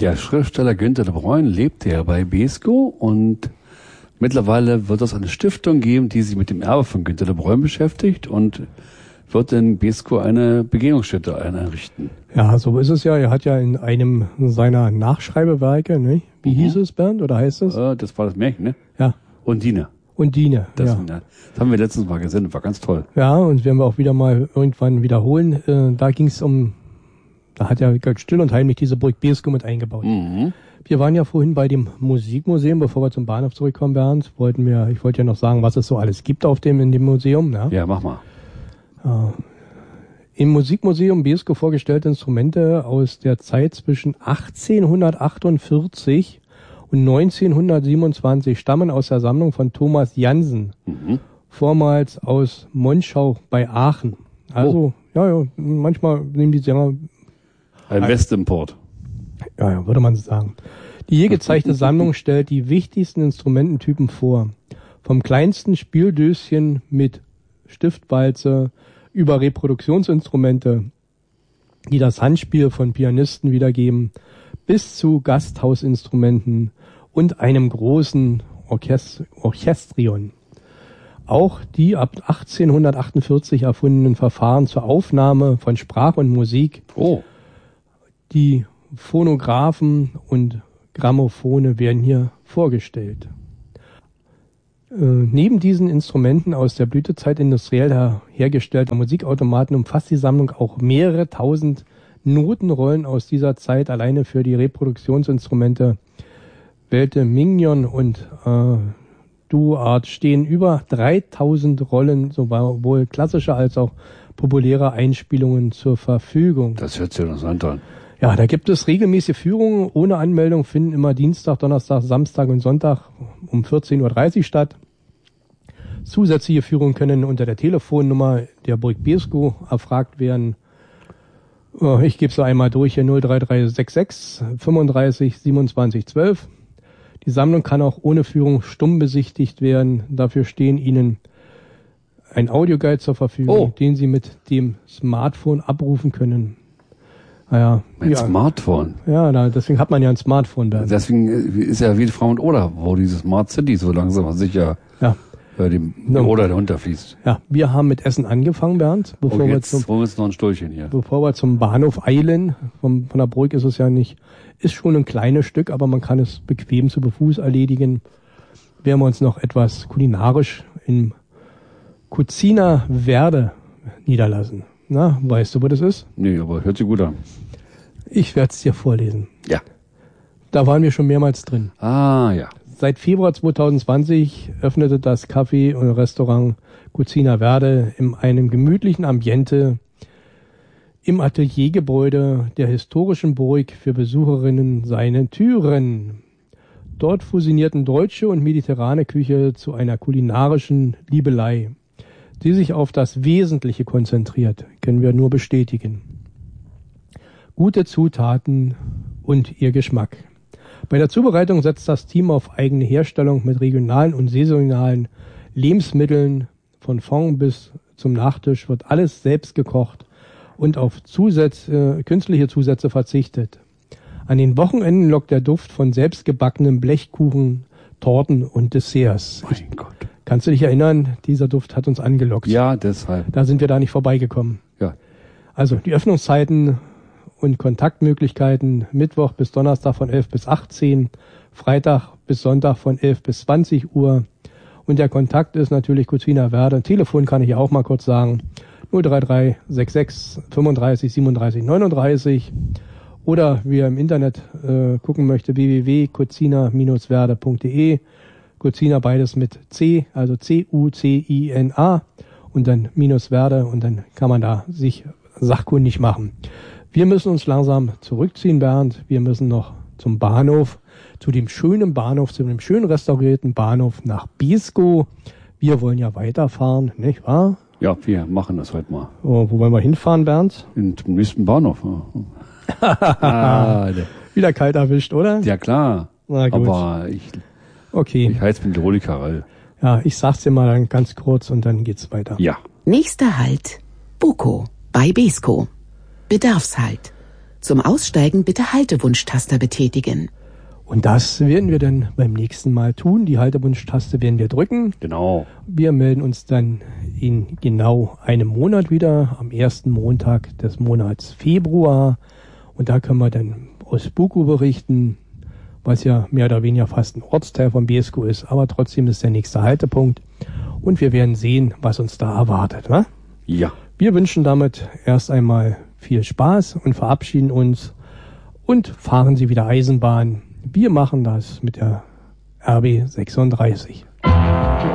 Der Schriftsteller Günter de Bruyne lebte ja bei Beeskow und mittlerweile wird es eine Stiftung geben, die sich mit dem Erbe von Günter de Bruyne beschäftigt und wird in Beeskow eine Begehungsstätte einrichten. Ja, so ist es ja. Er hat ja in einem seiner Nachschreibewerke, ne? Wie hieß es, Bernd, oder heißt es? Das war das Märchen, ne? Ja. Undine. Undine, Das haben wir letztens mal gesehen, war ganz toll. Ja, und werden wir auch wieder mal irgendwann wiederholen. Da ging es da hat ja still und heimlich diese Burg Beeskow mit eingebaut. Mhm. Wir waren ja vorhin bei dem Musikmuseum, bevor wir zum Bahnhof zurückkommen, Bernd. Ich wollte ja noch sagen, was es so alles gibt in dem Museum. Ne? Ja, mach mal. Im Musikmuseum Beeskow vorgestellte Instrumente aus der Zeit zwischen 1848 und 1927 stammen aus der Sammlung von Thomas Jansen, vormals aus Monschau bei Aachen. Also, ja, manchmal nehmen die Sänger... Ein Westimport. Ja, würde man sagen. Die hier gezeigte Sammlung stellt die wichtigsten Instrumententypen vor. Vom kleinsten Spieldöschen mit Stiftwalze über Reproduktionsinstrumente, die das Handspiel von Pianisten wiedergeben, bis zu Gasthausinstrumenten und einem großen Orchestrion. Auch die ab 1848 erfundenen Verfahren zur Aufnahme von Sprache und Musik, die Phonographen und Grammophone werden hier vorgestellt. Neben diesen Instrumenten aus der Blütezeit industriell hergestellter Musikautomaten umfasst die Sammlung auch mehrere tausend Notenrollen aus dieser Zeit. Alleine für die Reproduktionsinstrumente Belte Mignon und Duart stehen über 3000 Rollen, sowohl klassische als auch populäre Einspielungen zur Verfügung. Das hört sich interessant an. Ja, da gibt es regelmäßige Führungen ohne Anmeldung, finden immer Dienstag, Donnerstag, Samstag und Sonntag um 14.30 Uhr statt. Zusätzliche Führungen können unter der Telefonnummer der Burg Beeskow erfragt werden. Ich gebe so einmal durch hier 03366 35 27 12. Die Sammlung kann auch ohne Führung stumm besichtigt werden. Dafür stehen Ihnen ein Audioguide zur Verfügung, den Sie mit dem Smartphone abrufen können. Smartphone? Ja, deswegen hat man ja ein Smartphone. Bernd. Deswegen ist ja wie Frau und Oder, wo diese Smart City so langsam aber sicher die Oder dahinter fließt. Ja, wir haben mit Essen angefangen, Bernd. Jetzt holen wir uns noch ein Stühlchen hier. Bevor wir zum Bahnhof eilen, von der Burg ist es ja nicht, ist schon ein kleines Stück, aber man kann es bequem zu Fuß erledigen. Werden wir uns noch etwas kulinarisch im Cucina Verde niederlassen. Na, weißt du, wo das ist? Nee, aber hört sich gut an. Ich werde es dir vorlesen. Ja. Da waren wir schon mehrmals drin. Ja. Seit Februar 2020 öffnete das Café und Restaurant Cucina Verde in einem gemütlichen Ambiente im Ateliergebäude der historischen Burg für Besucherinnen seine Türen. Dort fusionierten deutsche und mediterrane Küche zu einer kulinarischen Liebelei, die sich auf das Wesentliche konzentriert, können wir nur bestätigen. Gute Zutaten und ihr Geschmack. Bei der Zubereitung setzt das Team auf eigene Herstellung mit regionalen und saisonalen Lebensmitteln. Von Fond bis zum Nachtisch wird alles selbst gekocht und auf künstliche Zusätze verzichtet. An den Wochenenden lockt der Duft von selbstgebackenem Blechkuchen, Torten und Desserts. Mein Gott. Kannst du dich erinnern, dieser Duft hat uns angelockt. Ja, deshalb. Da sind wir da nicht vorbeigekommen. Ja. Also die Öffnungszeiten und Kontaktmöglichkeiten: Mittwoch bis Donnerstag von 11 bis 18, Freitag bis Sonntag von 11 bis 20 Uhr. Und der Kontakt ist natürlich Cucina Verde. Telefon kann ich ja auch mal kurz sagen: 033 66 35 37 39. Oder wer im Internet gucken möchte, www.cucina-verde.de. Cucina beides mit C, also C-U-C-I-N-A und dann -Verde, und dann kann man da sich sachkundig machen. Wir müssen uns langsam zurückziehen, Bernd. Wir müssen noch zum Bahnhof, zu dem schönen Bahnhof, zu dem schön restaurierten Bahnhof nach Beeskow. Wir wollen ja weiterfahren, nicht wahr? Ja, wir machen das heute mal. Oh, wo wollen wir hinfahren, Bernd? Zum nächsten Bahnhof. Wieder kalt erwischt, oder? Ja, klar. Na gut. Aber ich heiz mit Hydraulikerall. Ja, ich sag's dir mal dann ganz kurz und dann geht's weiter. Ja. Nächster Halt: Bukow bei Beeskow. Bedarfshalt: Zum Aussteigen bitte Haltewunschtaster betätigen. Und das werden wir dann beim nächsten Mal tun. Die Haltewunschtaste werden wir drücken. Genau. Wir melden uns dann in genau einem Monat wieder, am ersten Montag des Monats Februar. Und da können wir dann aus Buko berichten, was ja mehr oder weniger fast ein Ortsteil von Beeskow ist. Aber trotzdem ist der nächste Haltepunkt. Und wir werden sehen, was uns da erwartet. Wa? Ja. Wir wünschen damit erst einmal viel Spaß und verabschieden uns und fahren Sie wieder Eisenbahn. Wir machen das mit der RB 36.